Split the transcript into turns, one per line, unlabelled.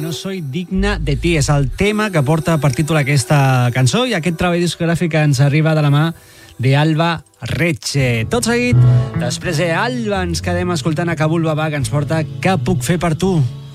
No soy digna de ti. És el tema que porta per títol aquesta cançó i aquest treball discogràfic que ens arriba de la mà d'Alba Reche. Tot seguit, després d'Alba, ens quedem escoltant a Kabul Baba, que ens porta Què puc fer per tu?